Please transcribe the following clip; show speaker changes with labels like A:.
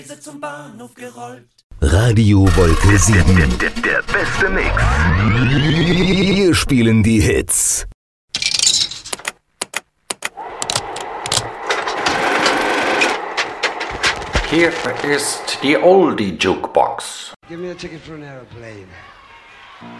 A: Zum Bahnhof gerollt.
B: Radio Wolke 7.
C: Der beste Mix.
B: Wir spielen die Hits.
D: Hier ist die Oldie Jukebox.
E: Give me a ticket for an aeroplane.